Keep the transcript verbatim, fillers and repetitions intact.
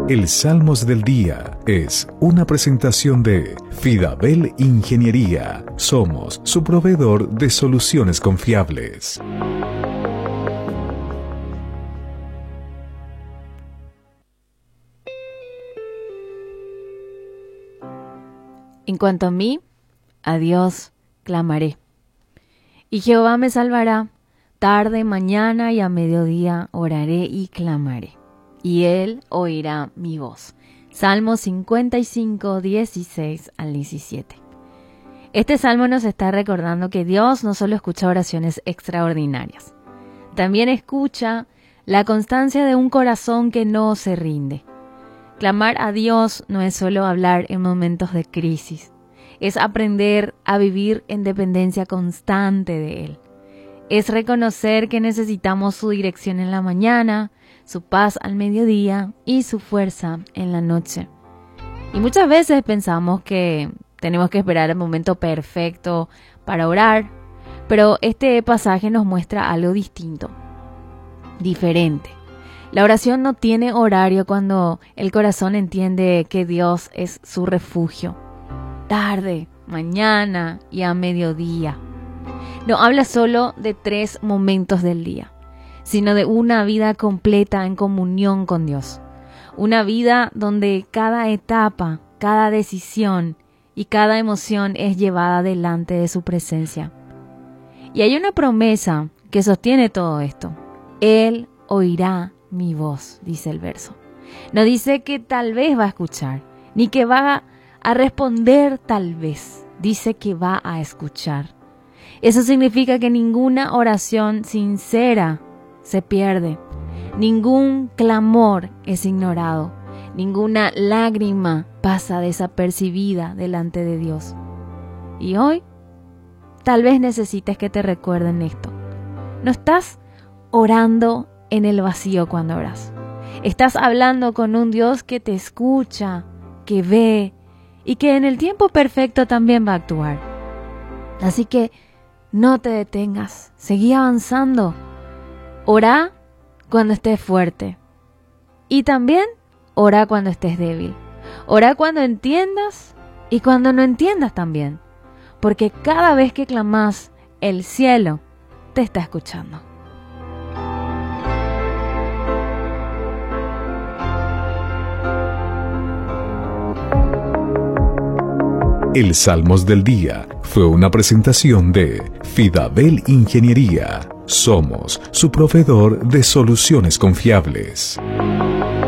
El Salmos del Día es una presentación de Fidabel Ingeniería. Somos su proveedor de soluciones confiables. En cuanto a mí, a Dios clamaré. Y Jehová me salvará. Tarde, mañana y a mediodía oraré y clamaré. Y Él oirá mi voz. Salmo cincuenta y cinco, dieciséis al diecisiete. Este salmo nos está recordando que Dios no solo escucha oraciones extraordinarias, también escucha la constancia de un corazón que no se rinde. Clamar a Dios no es solo hablar en momentos de crisis, es aprender a vivir en dependencia constante de Él. Es reconocer que necesitamos su dirección en la mañana, su paz al mediodía y su fuerza en la noche. Y muchas veces pensamos que tenemos que esperar el momento perfecto para orar, pero este pasaje nos muestra algo distinto, diferente. La oración no tiene horario cuando el corazón entiende que Dios es su refugio. Tarde, mañana y a mediodía. No habla solo de tres momentos del día, sino de una vida completa en comunión con Dios. Una vida donde cada etapa, cada decisión y cada emoción es llevada delante de su presencia. Y hay una promesa que sostiene todo esto. Él oirá mi voz, dice el verso. No dice que tal vez va a escuchar, ni que va a responder tal vez. Dice que va a escuchar. Eso significa que ninguna oración sincera se pierde, ningún clamor es ignorado, ninguna lágrima pasa desapercibida delante de Dios. Y hoy, tal vez necesites que te recuerden esto. No estás orando en el vacío cuando oras. Estás hablando con un Dios que te escucha, que ve y que en el tiempo perfecto también va a actuar. Así que no te detengas, seguí avanzando. Ora cuando estés fuerte y también ora cuando estés débil. Ora cuando entiendas y cuando no entiendas también, porque cada vez que clamas, el cielo te está escuchando. El Salmos del Día fue una presentación de Fidabel Ingeniería. Somos su proveedor de soluciones confiables.